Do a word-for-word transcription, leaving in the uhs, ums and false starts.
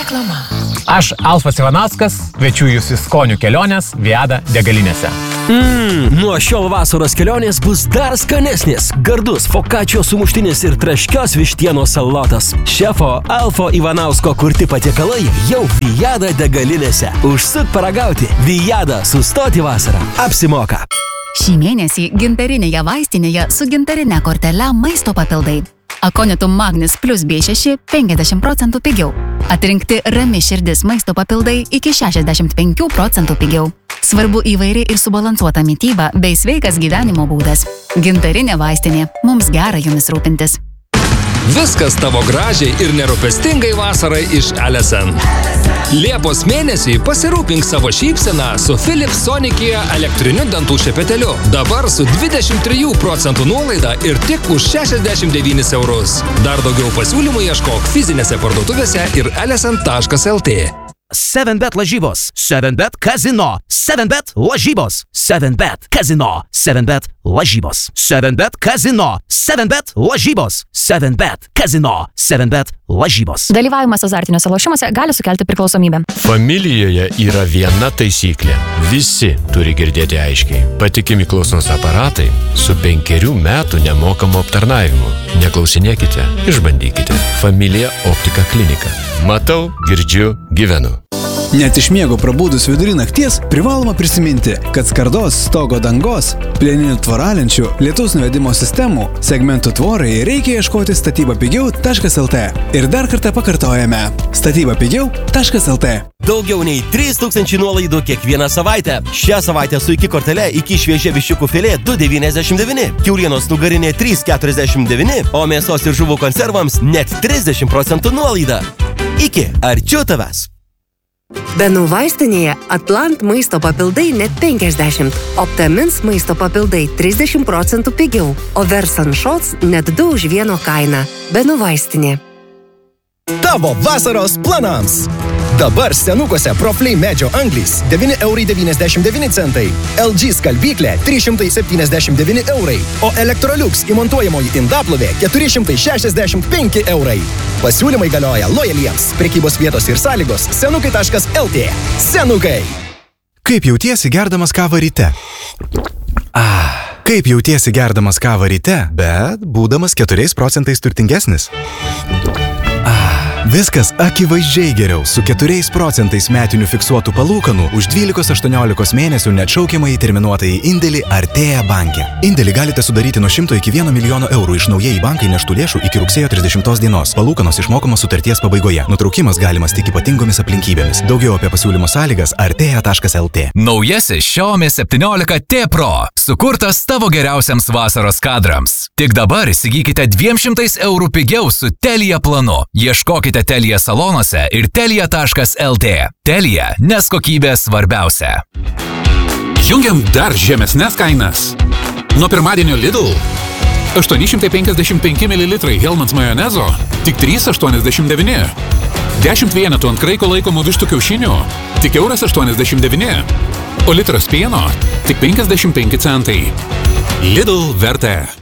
Reklama. Aš Alfas Ivanauskas, kviečiu jūs į skonių kelionės Viada degalinėse. Mmm, nuo šiol vasaros kelionės bus dar skanesnės. Gardus fokačio sumuštinis ir traškios vištienos salotas. Šefo Alfo Ivanausko kurti patiekalai jau Viada degalinėse. Užsuk paragauti. Viada, sustoti vasarą. Apsimoka. Šį mėnesį gintarinėje vaistinėje su gintarinė kortele maisto papildai. Akonitum Magnis plus B šeši penkiasdešimt procentų pigiau. Atrinkti Rami širdis maisto papildai iki šešiasdešimt penkių procentų pigiau. Svarbu įvairi ir subalansuota mityba bei sveikas gyvenimo būdas. Gintarinė vaistinė. Mums gera jumis rūpintis. Viskas tavo gražiai ir nerūpestingai vasarai iš Alesen. Liepos mėnesį pasirūpink savo šypseną su Philips Sonicea elektriniu dantų šepeteliu. Dabar su dvidešimt trijų procentų nuolaida ir tik už šešiasdešimt devynis eurus. Dar daugiau pasiūlymų ieškok fizinėse parduotuvėse ir alesen taškas lt. seven bet lažybos, seven bet kazino, seven bet lažybos, seven bet kazino, seven bet lažybos, seven bet kazino, seven bet lažybos, seven bet kazino, seven bet lažybos. Dalyvavimas azartiniuose lošimuose gali sukelti priklausomybę. Familijoje yra viena taisyklė. Visi turi girdėti aiškiai. Patikimi klausos aparatai su penkerių metų nemokamu aptarnavimu. Neklausinėkite, išbandykite. Familija Optika klinika. Matau, girdžiu, gyvenu. Net iš miego prabudus vidury nakties privaloma prisiminti, kad skardos, stogo dangos, plieninių tvораlenčių, lietaus nuvedimo sistemų, segmentų tvorai reikia ieškoti statyba pigiau taškas lt. Ir dar kartą pakartojame. statyba pigiau taškas lt. Daugiau nei trys tūkstančiai nuolaidų kiekvieną savaitę. Šią savaitę su iki kortele iki šviežia viščiukų filė du devyniasdešimt devyni, kiaulienos nugarinė trys keturiasdešimt devyni, o mėsos ir žuvų konservams net trisdešimt procentų nuolaida. Iki, arčiau tavęs. Benų vaistinėje Atlant maisto papildai net penkiasdešimt, Optamins maisto papildai trisdešimt procentų pigiau, o Versan Shots net du už vieno kainą. Benų vaistinė. Tavo vasaros planams. Dabar senukuose Proflay medžio anglys devyni eurai devyniasdešimt devyni centai, L G skalbyklė trys šimtai septyniasdešimt devyni eurai, o Electrolux įmontuojamoji indaplovė keturi šimtai šešiasdešimt penki eurai. Pasiūlymai galioja lojaliems. Prekybos vietos ir sąlygos senukai taškas lt. Senukai. Kaip jautiesi gerdamas kavą ryte? Ah. Kaip jautiesi gerdamas kavą ryte, bet būdamas keturiais procentais turtingesnis? Viskas akivaizdžiai geriau su keturiais procentais metinių fiksuotų palūkanų už dvylikos aštuoniolikos mėnesių neatšaukiamai terminuotąjį indėlį Artea banke. Indėlį galite sudaryti nuo šimto iki vieno milijono eurų iš naujai bankai neštų lėšų iki rugsėjo trisdešimtos dienos. Palūkanos išmokamos sutarties pabaigoje. Nutraukimas galimas tik ypatingomis aplinkybėmis. Daugiau apie pasiūlymo sąlygas artea taškas lt. Naujasis Xiaomi septyniolika T Pro. Sukurtas tavo geriausiams vasaros kadrams. Tik dabar įsigykite dviem šimtais eurų pigiau su Telia planu. Ieškokite Telia salonuose ir telia taškas lt. Telia, nes kokybė svarbiausia. Jungiam dar žemesnes kainas. Nuo pirmadienio Lidl aštuoni šimtai penkiasdešimt penki mililitrai Hellmann's majonezo tik trys aštuoniasdešimt devyni. dešimt vienetų ant kraiko laikomų vištų kiaušinių tik euras aštuoniasdešimt devyni. O litras pieno tik penkiasdešimt penki centai. Lidl vertė.